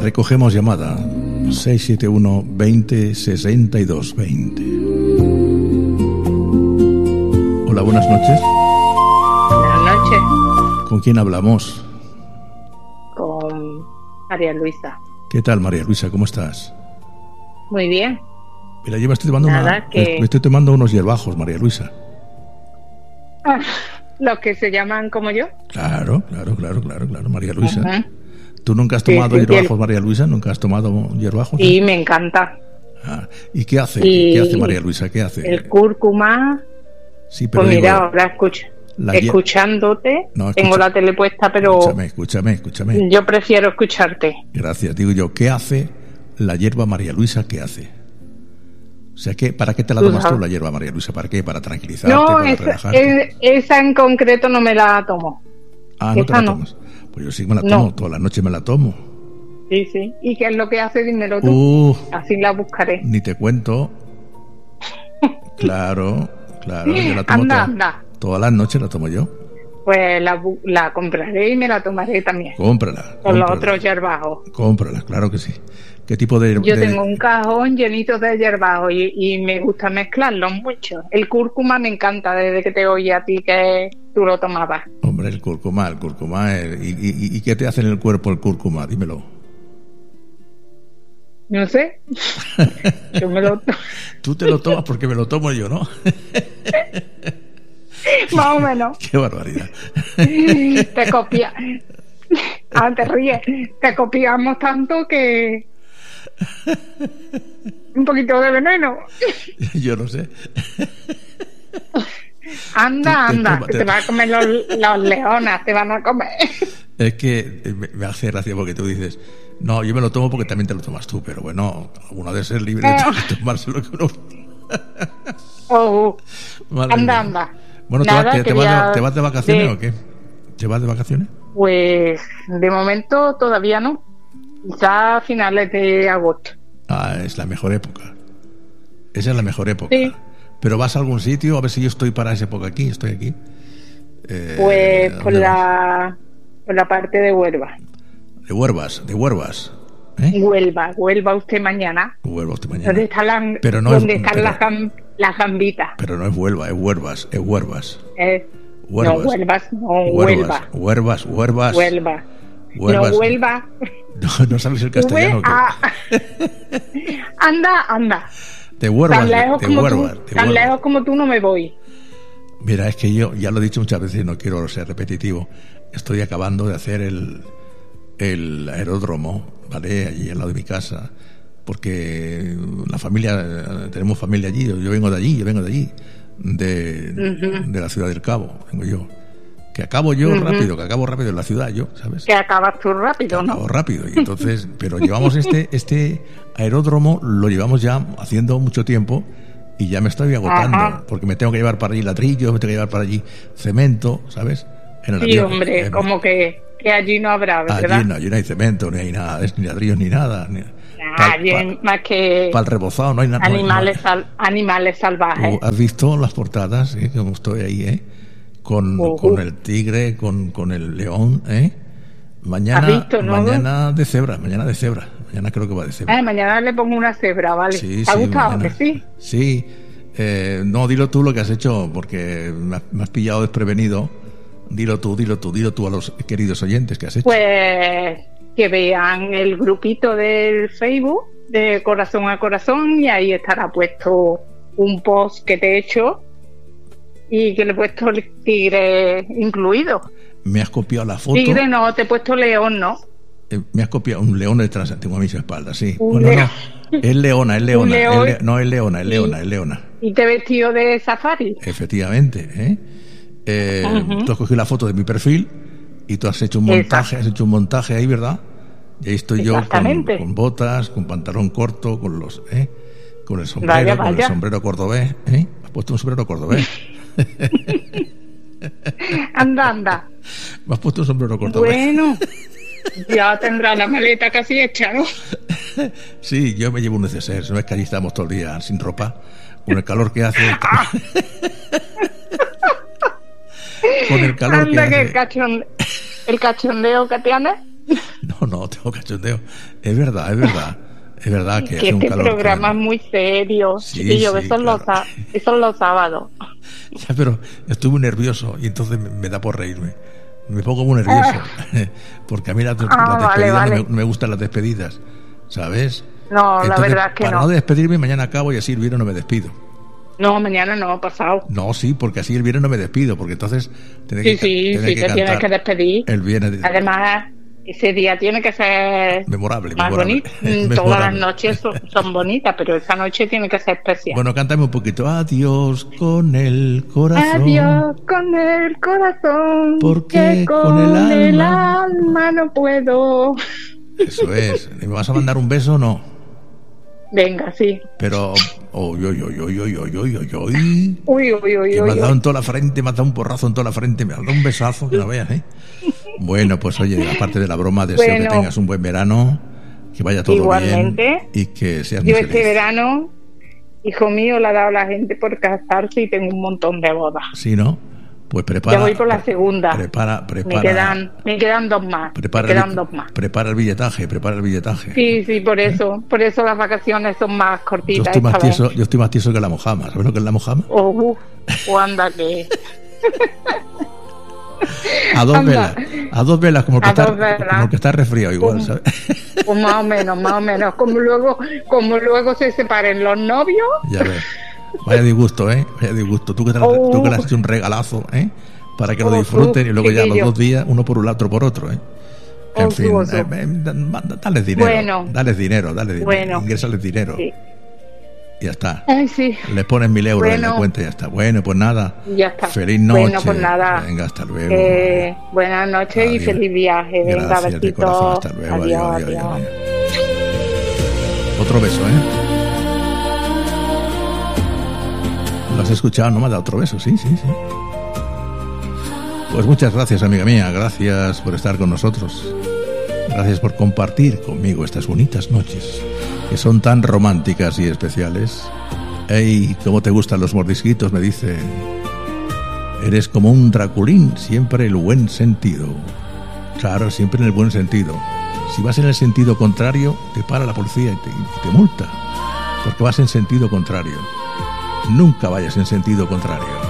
Recogemos llamada 671 20 62 20. Hola, buenas noches. Buenas noches. ¿Con quién hablamos? Con María Luisa. ¿Qué tal, María Luisa? ¿Cómo estás? Muy bien. Mira, yo me estoy tomando me estoy tomando unos hierbajos, María Luisa. Los que se llaman como yo. Claro, María Luisa. Uh-huh. ¿Tú nunca has tomado hierbajos, María Luisa? ¿Nunca has tomado hierbajos? Sí, me encanta. ¿Y qué hace? ¿Qué hace María Luisa? ¿Qué hace? El cúrcuma. Sí, pero pues mira, ahora escuchándote, tengo la tele puesta, pero escúchame. Yo prefiero escucharte. Gracias. Digo yo, ¿qué hace la hierba María Luisa? ¿Qué hace? O sea, ¿para qué te la tomas tú la hierba María Luisa? ¿Para qué? ¿Para tranquilizarte? No, ¿para relajarte? Esa en concreto no me la tomo. ¿No te la tomas? Pues yo sí me la tomo, toda la noche me la tomo. Sí. ¿Y qué es lo que hace? Dímelo tú. Así la buscaré. Ni te cuento. Claro, yo la tomo todas las noches la tomo yo. Pues la compraré y me la tomaré también. Cómprala. Con los otros hierbajos. Cómprala, claro que sí. ¿Qué tipo de...? Yo tengo un cajón llenito de hierbajos y me gusta mezclarlos mucho. El cúrcuma me encanta desde que te oí a ti que tú lo tomabas. Hombre, el cúrcuma. ¿Y qué te hace en el cuerpo el cúrcuma? Dímelo. No sé. Yo me lo tomo. Tú te lo tomas porque me lo tomo yo, ¿no? Más o menos. Qué barbaridad. Te copia. Te ríes. Te copiamos tanto que... Un poquito de veneno. Yo no sé. Anda, que te van a comer los leones, te van a comer. Es que me hace gracia porque tú dices, no, yo me lo tomo porque también te lo tomas tú, pero bueno, uno debe ser libre de tomarse lo que uno... Anda. Bueno, ¿te vas de vacaciones o qué? ¿Te vas de vacaciones? Pues de momento todavía no. Quizá a finales de agosto. Es la mejor época. Esa es la mejor época. Sí. ¿Pero vas a algún sitio? A ver si yo estoy para esa época aquí. Estoy aquí. Pues por la parte de Huelva. De Huelvas. Huelva usted mañana. ¿Dónde están las gambitas? Pero no es Huelva, es Huelvas. Huelvas. No, Huelva. No sabes el castellano. Anda. De Huelvas. Tan lejos como tú no me voy. Mira, es que yo ya lo he dicho muchas veces y no quiero ser repetitivo. Estoy acabando de hacer el aeródromo, ¿vale? Allí al lado de mi casa, porque tenemos familia allí. Yo vengo de allí, de la ciudad del Cabo, vengo yo. Que acabo yo rápido, en la ciudad yo, ¿sabes? Que acabas tú rápido, ¿no? Acabo rápido, y entonces, pero llevamos este aeródromo, lo llevamos ya haciendo mucho tiempo y ya me estoy agotando, porque me tengo que llevar para allí ladrillos, me tengo que llevar para allí cemento, ¿sabes? Sí, hombre, como que allí no habrá, ¿verdad? Allí no hay cemento, ni hay nada, ni ladrillos, ni nada. Más que... Para el rebozado no hay nada. Animales salvajes. ¿Has visto las portadas? Como estoy ahí, con el tigre, con el león, Mañana de cebra. Mañana creo que va de cebra. Mañana le pongo una cebra, ¿vale? Sí, ¿Te ha gustado? Mañana. ¿Que sí? Sí. No, dilo tú lo que has hecho, porque me has pillado desprevenido. Dilo tú a los queridos oyentes que has hecho. Pues que vean el grupito del Facebook de Corazón a Corazón y ahí estará puesto un post que te he hecho y que le he puesto el tigre incluido. Me has copiado la foto. Tigre no, te he puesto león, ¿no? Me has copiado un león detrás, tengo a mi espalda, sí. No, es leona. No es leona, es leona. ¿Y te he vestido de safari? Efectivamente, Tú has cogido la foto de mi perfil y tú has hecho un montaje ahí, ¿verdad? Y ahí estoy yo con botas, con pantalón corto, con el sombrero, con el sombrero cordobés, Has puesto un sombrero cordobés. Anda. Me has puesto un sombrero cordobés. Bueno, ya tendrá la maleta casi hecha, ¿no? Sí, yo me llevo un neceser. No es que allí estamos todo el día sin ropa, con el calor que hace. Con el calor que hace. El cachondeo que tienes. No, tengo cachondeo. Es verdad. Es verdad que hace un calor. Este programa es muy serio. Sí, chiquillo, sí, eso es los sábados. Ya, pero estoy muy nervioso y entonces me da por reírme. Me pongo muy nervioso. Porque a mí las despedidas vale. No me gustan las despedidas, ¿sabes? No, entonces, la verdad es que para no despedirme, mañana acabo y así el viernes no me despido. No, mañana no, pasado. No, sí, porque así el viernes no me despido, porque entonces te tienes que despedir. El viernes. Además, ese día tiene que ser memorable. Bonito. Todas las noches son bonitas, pero esa noche tiene que ser especial. Bueno, cántame un poquito. Adiós con el corazón. Adiós con el corazón. Porque con el alma no puedo. Eso es. ¿Me vas a mandar un beso o no? Venga, sí. Pero uy. Me has dado en toda la frente, me has dado un porrazo en toda la frente, me has dado un besazo, que no veas, ¿eh? Bueno, pues oye, aparte de la broma, deseo que tengas un buen verano, que vaya todo igualmente, bien y que seas muy feliz. Este verano, hijo mío, le ha dado la gente por casarse y tengo un montón de bodas. Sí, ¿no? Pues prepara. Ya voy por la segunda. Prepara. Me quedan dos más. Prepara el billetaje. Sí, por eso las vacaciones son más cortitas. Yo estoy más tieso que la mojama. ¿Sabes lo que es la mojama? Anda que... A dos velas, como que está resfriado igual, ¿sabes? Pues más o menos. Como luego se separen los novios. Ya ves. Vaya disgusto, ¿eh? Vaya disgusto. Tú que le has hecho un regalazo, ¿eh? Para que lo disfruten y luego ya los 2 días, uno por un lado, otro por otro, ¿eh? En fin, dales dinero. Bueno. Dales dinero. Bueno. Ingrésales dinero. Sí. Y ya está. Ay, sí. Les pones 1.000 euros en la cuenta y ya está. Bueno, pues nada. Ya está. Feliz noche. Bueno, pues nada. Venga, hasta luego. Buenas noches y feliz viaje. Venga, gracias, de corazón. Hasta luego. Adiós. Otro beso, ¿eh? ¿Lo has escuchado? No me ha dado otro beso, sí. Pues muchas gracias, amiga mía. Gracias por estar con nosotros. Gracias por compartir conmigo estas bonitas noches, que son tan románticas y especiales. ¡Ey! ¿Cómo te gustan los mordisquitos? Me dice. Eres como un Draculín, siempre el buen sentido. Claro, siempre en el buen sentido. Si vas en el sentido contrario, te para la policía y te multa, porque vas en sentido contrario. Nunca vayas en sentido contrario.